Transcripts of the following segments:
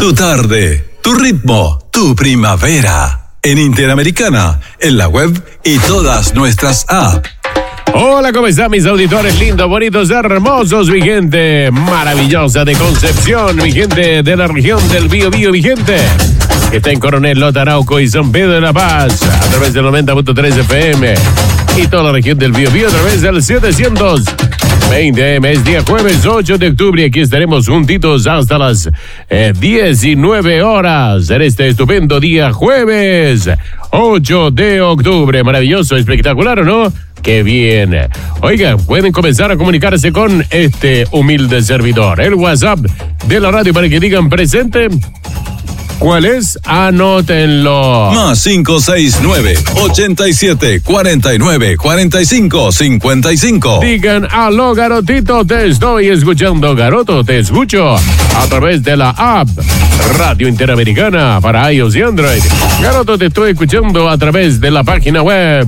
Tu tarde, tu ritmo, tu primavera. En Interamericana, en la web y todas nuestras apps. Hola, ¿cómo están mis auditores lindos, bonitos, hermosos, mi gente maravillosa de Concepción, mi gente de la región del Biobío, mi gente que está en Coronel Lota, Arauco y San Pedro de la Paz, a través del 90.3 FM y toda la región del Biobío a través del 720 AM. Es día jueves 8 de octubre, aquí estaremos juntitos hasta las 19 horas en este estupendo día jueves 8 de octubre. Maravilloso, espectacular, ¿o no? ¡Qué bien! Oiga, pueden comenzar a comunicarse con este humilde servidor. El WhatsApp de la radio para que digan presente. ¿Cuál es? Anótenlo. Más 569-87-49-45-55. Digan, aló, Garotito, te estoy escuchando. Garoto, te escucho a través de la app Radio Interamericana para iOS y Android. Garoto, te estoy escuchando a través de la página web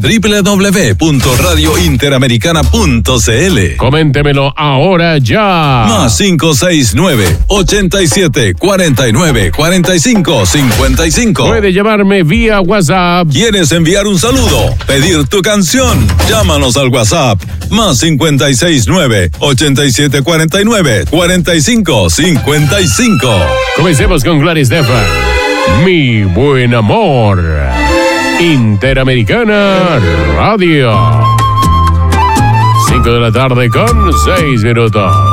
www.radiointeramericana.cl. Coméntemelo ahora ya. Más 569-87-49-45-55. Puede llamarme vía WhatsApp. ¿Quieres enviar un saludo? ¿Pedir tu canción? Llámanos al WhatsApp. Más 569-8749-45-55. Comencemos con Gladys Stefan. Mi buen amor. Interamericana Radio. 5 de la tarde con 6 minutos.